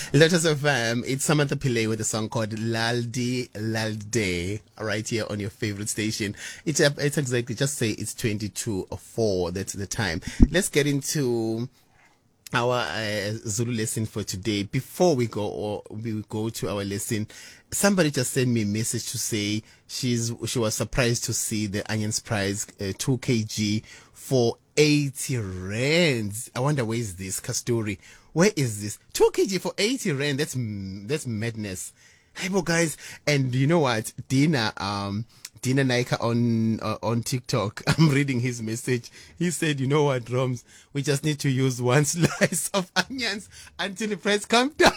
Lotus FM, it's Samantha Pillay with a song called Laldi Lalde, right here on your favorite station. It's exactly, just say it's 22:04, that's the time. Let's get into our Zulu lesson for today. Before we go to our lesson, somebody just sent me a message to say she was surprised to see the onions price 2 kg for 80 rands. I wonder, where is this Kasturi? Where is this 2 kg for 80 rand? That's madness. Hey, guys, and you know what, Dina Naika on TikTok, I'm reading his message. He said, you know what, Roms, we just need to use one slice of onions until the price comes down.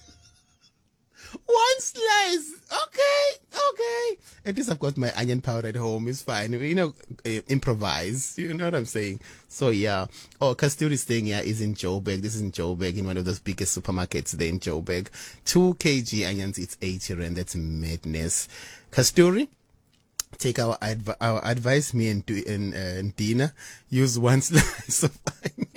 One slice. Okay. At least I've got my onion powder at home. It's fine. Improvise. You know what I'm saying? So, yeah. Oh, Kasturi's thing here is in Joburg. This is in Joburg, in one of those biggest supermarkets there in Joburg. 2 kg onions, it's 80 rand. That's madness. Kasturi, take our advice, me and Dina, use one slice of onion.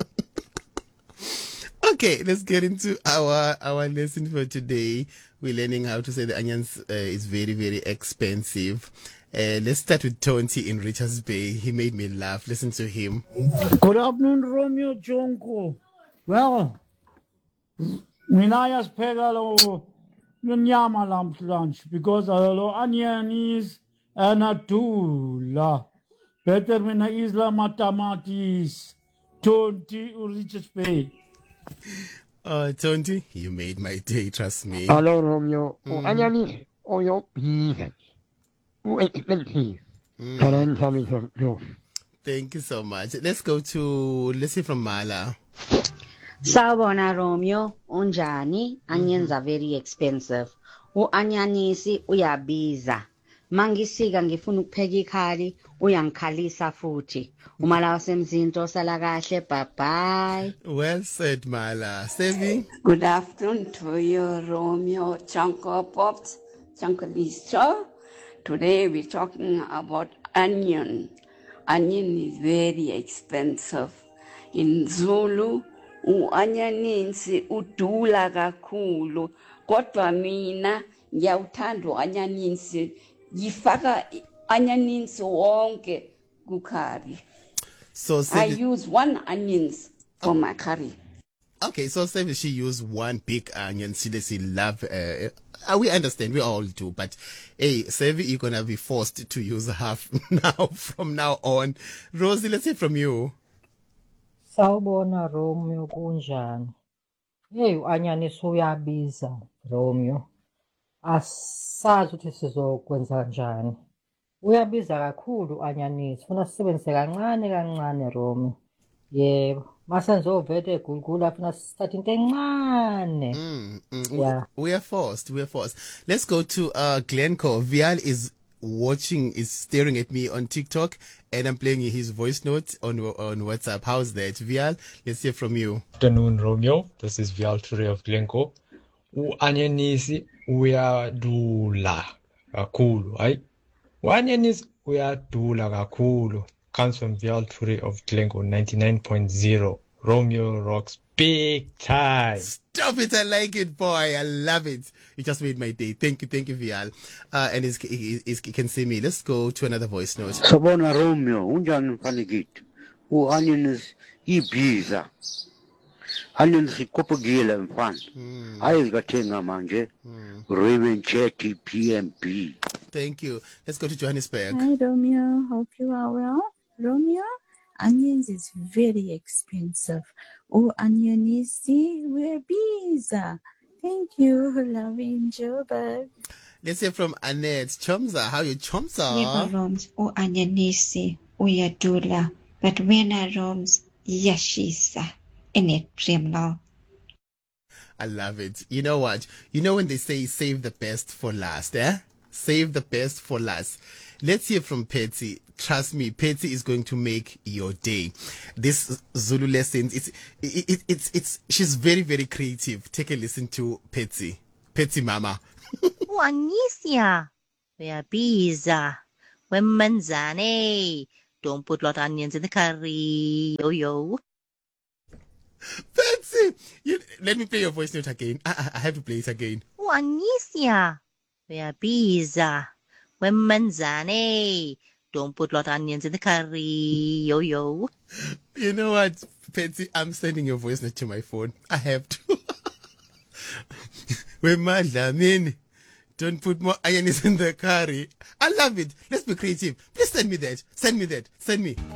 Okay, let's get into our lesson for today. We're learning how to say the onions is very, very expensive. Let's start with Tonti in Richards Bay. He made me laugh. Listen to him. Good afternoon, Romeo Jonko. Well, mina yasipheka lo nyama lunch because lo onions anadula. Better mina isla matamatis. Tonti Richards Bay. Tonti, you made my day, trust me. Hello, Romeo. Anyani, your beef. Expensive. Thank you so much. Let's see from Mala. Sawubona Romeo, unjani? Onions are very expensive. U-anyanisi uyabiza. Mangisika ngifuna ukupheka ikhali, uyangikhalisa futhi. Umala wasemzinto sala kahle, bye-bye. Well said, Mala. Sevi? Good afternoon to you, Romeo, Chanko Pops, Chanko Listo. Today we're talking about onion. Onion is very expensive. In Zulu, u-anyanisi udula kakhulu. Kodwa mina ngiyawuthanda u-anyanisi. Ngifaka anyanisi wonke kukari. So I use 1 onions for my curry. Okay, so say she used 1 big onion. She love. We understand, we all do. But hey, Sevi, you're gonna be forced to use half now from now on. Rosie, let's hear from you. Sawubona Romeo, kunjani? Hey, u-anyanisi uyabiza Romeo. Asazi ukuthi sizokwenza kanjani. Uyabiza kakhulu u-anyanisi. Funa sisebenzise kancane Romeo. Yebo. Masenze ovete egulgula funa sithathe into encane. Yeah. We are forced. Let's go to Glencoe. Vial is staring at me on TikTok, and I'm playing his voice notes on WhatsApp. How's that, Vial? Let's hear from you. Good afternoon, Romeo. This is Vial Ture of Glencoe. U-anyanisi uyadula kakhulu, hayi. U-anyanisi uyadula kakhulu. Comes from Vial Ture of Glencoe 99.0. Romeo rocks big time. Stop it, I like it, boy. I love it. You just made my day. Thank you, Vial. And he can see me. Let's go to another voice note. Sabona Romeo, unjani mfanekethu? U-onions ibiza. Onions ikopogile mfana. Hayi zikathenga manje. Raven Chetty PMP. Thank you. Let's go to Johannesburg. Hi Romeo, hope you are well. Romeo, onions is very expensive. Oh, anyanisi, we're biza. Thank you, loving Joburg. Let's hear from Annette. Chomza, how you Chomza? Never Roms, oh anyanisi, uyadula. But when I Roms, yashisa. Annette Premlo. I love it. You know what? You know when they say save the best for last, eh? Save the best for last. Let's hear from Petty. Trust me, Petty is going to make your day. This Zulu lesson, she's very, very creative. Take a listen to Petty. Petty Mama. Wanisia. Uyabiza. Wemenzane. Don't put lot of onions in the curry. Yo. Betsy, Let me play your voice note again. I have to play it again. Juanicia, uyabiza. Wemenzane. Don't put lot of onions in the curry. Yo yo. You know what, Patsy? I'm sending your voice note to my phone. I have to. Wemadlamini. Don't put more onions in the curry. I love it. Let's be creative. Please send me that. Send me that. Send me.